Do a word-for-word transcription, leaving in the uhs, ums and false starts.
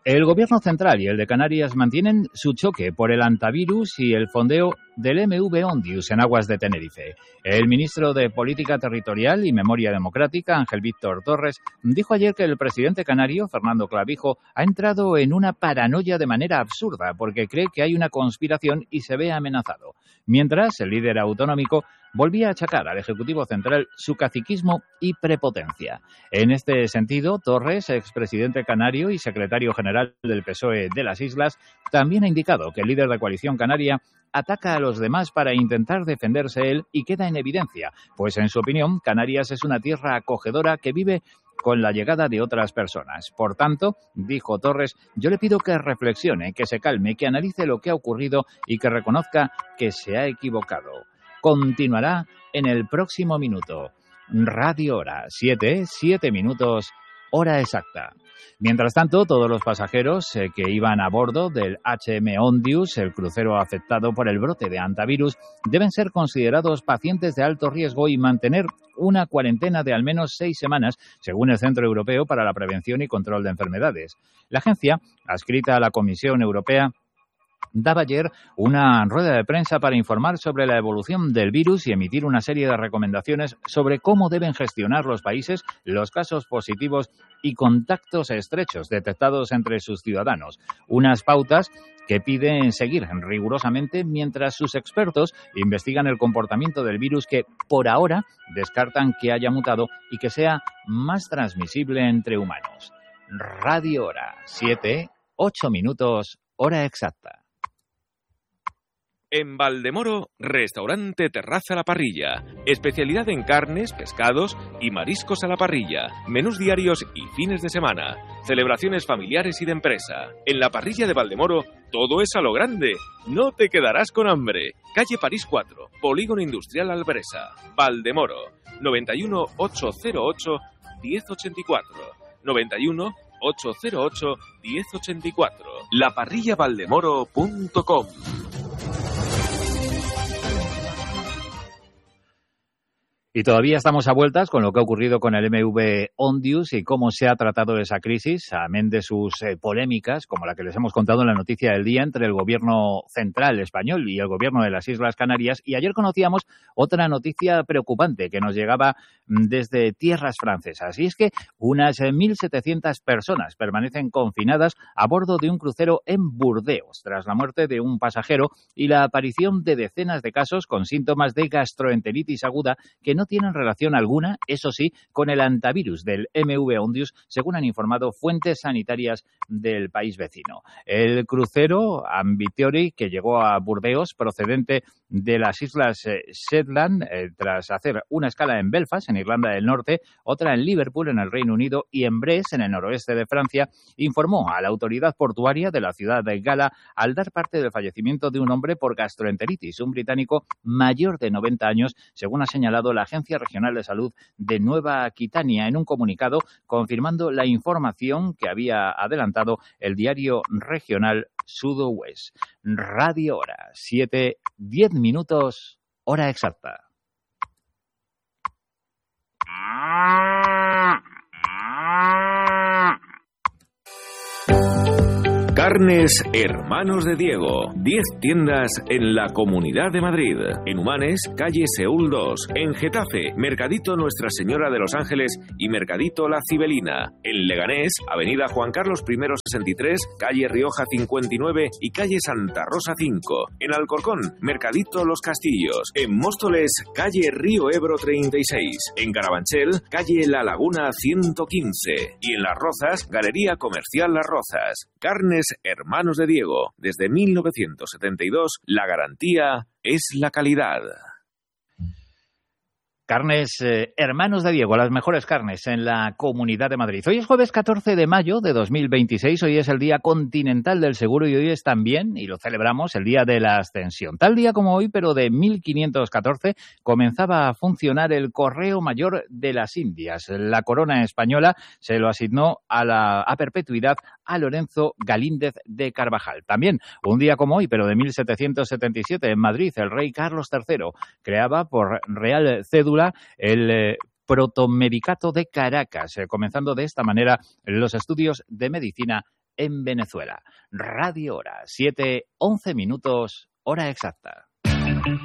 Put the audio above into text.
El Gobierno central y el de Canarias mantienen su choque por el antivirus y el fondeo del M V Ondius en aguas de Tenerife. El ministro de Política Territorial y Memoria Democrática, Ángel Víctor Torres, dijo ayer que el presidente canario, Fernando Clavijo, ha entrado en una paranoia de manera absurda porque cree que hay una conspiración y se ve amenazado. Mientras, el líder autonómico volvía a achacar al Ejecutivo Central su caciquismo y prepotencia. En este sentido, Torres, expresidente canario y secretario general del P S O E de las Islas, también ha indicado que el líder de Coalición Canaria ataca a los demás para intentar defenderse él y queda en evidencia, pues en su opinión, Canarias es una tierra acogedora que vive con la llegada de otras personas. Por tanto, dijo Torres, yo le pido que reflexione, que se calme, que analice lo que ha ocurrido y que reconozca que se ha equivocado. Continuará en el próximo minuto. Radio Hora, siete, siete minutos, hora exacta. Mientras tanto, todos los pasajeros eh, que iban a bordo del H M Ondius, el crucero afectado por el brote de hantavirus, deben ser considerados pacientes de alto riesgo y mantener una cuarentena de al menos seis semanas, según el Centro Europeo para la Prevención y Control de Enfermedades. La agencia, adscrita a la Comisión Europea, daba ayer una rueda de prensa para informar sobre la evolución del virus y emitir una serie de recomendaciones sobre cómo deben gestionar los países los casos positivos y contactos estrechos detectados entre sus ciudadanos. Unas pautas que piden seguir rigurosamente mientras sus expertos investigan el comportamiento del virus que, por ahora, descartan que haya mutado y que sea más transmisible entre humanos. Radio Hora, siete, ocho minutos, hora exacta. En Valdemoro, restaurante Terraza a la Parrilla. Especialidad en carnes, pescados y mariscos a la parrilla. Menús diarios y fines de semana. Celebraciones familiares y de empresa. En la parrilla de Valdemoro, todo es a lo grande. No te quedarás con hambre. Calle París cuatro, Polígono Industrial Albresa. Valdemoro. noventa y uno, ochocientos ocho, diez ochenta y cuatro. noventa y uno, ochocientos ocho, diez ochenta y cuatro. la parrilla valdemoro punto com. Y todavía estamos a vueltas con lo que ha ocurrido con el M V Ondius y cómo se ha tratado esa crisis, amén de sus eh, polémicas, como la que les hemos contado en la noticia del día, entre el gobierno central español y el gobierno de las Islas Canarias. Y ayer conocíamos otra noticia preocupante que nos llegaba desde tierras francesas. Y es que unas mil setecientas personas permanecen confinadas a bordo de un crucero en Burdeos, tras la muerte de un pasajero y la aparición de decenas de casos con síntomas de gastroenteritis aguda que no no tienen relación alguna, eso sí, con el hantavirus del M V Ondius, según han informado fuentes sanitarias del país vecino. El crucero Ambitiori, que llegó a Burdeos, procedente de las Islas Shetland, eh, tras hacer una escala en Belfast, en Irlanda del Norte, otra en Liverpool, en el Reino Unido, y en Brest, en el noroeste de Francia, informó a la autoridad portuaria de la ciudad de Gala al dar parte del fallecimiento de un hombre por gastroenteritis, un británico mayor de noventa años, según ha señalado la Agencia Regional de Salud de Nueva Aquitania en un comunicado confirmando la información que había adelantado el diario regional Sudoeste. Radio Hora, siete, diez minutos, hora exacta. Carnes Hermanos de Diego. diez tiendas en la Comunidad de Madrid. En Humanes, calle Seúl dos. En Getafe, Mercadito Nuestra Señora de los Ángeles y Mercadito La Cibelina. En Leganés, avenida Juan Carlos I sesenta y tres, calle Rioja cincuenta y nueve y calle Santa Rosa cinco. En Alcorcón, Mercadito Los Castillos. En Móstoles, calle Río Ebro treinta y seis. En Carabanchel, calle La Laguna ciento quince. Y en Las Rozas, Galería Comercial Las Rozas. Carnes Hermanos de Diego. Desde mil novecientos setenta y dos, la garantía es la calidad. Carnes eh, Hermanos de Diego, las mejores carnes en la Comunidad de Madrid. Hoy es jueves catorce de mayo de dos mil veintiséis, hoy es el Día Continental del Seguro y hoy es también, y lo celebramos, el Día de la Ascensión. Tal día como hoy, pero de mil quinientos catorce, comenzaba a funcionar el Correo Mayor de las Indias. La corona española se lo asignó a, la, a perpetuidad a Lorenzo Galíndez de Carvajal. También, un día como hoy, pero de mil setecientos setenta y siete, en Madrid, el rey Carlos tercero creaba por Real Cédula el eh, protomedicato de Caracas, eh, comenzando de esta manera los estudios de medicina en Venezuela. Radio Hora, siete once minutos, hora exacta.